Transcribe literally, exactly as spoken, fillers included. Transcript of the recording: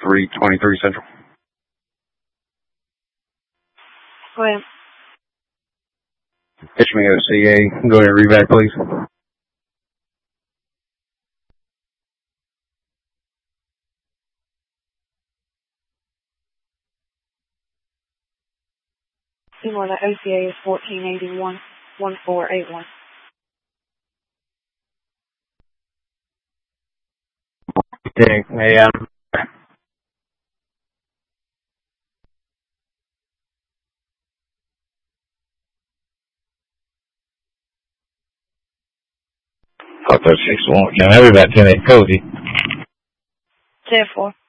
three twenty-three Central. Go ahead. Pitch me O C A. Go ahead and read back, please. Seymour, the O C A is fourteen eighty-one, one four eight one. Dang, hey, um, fuck those six one. Can I be about ten eight Cody? ten four.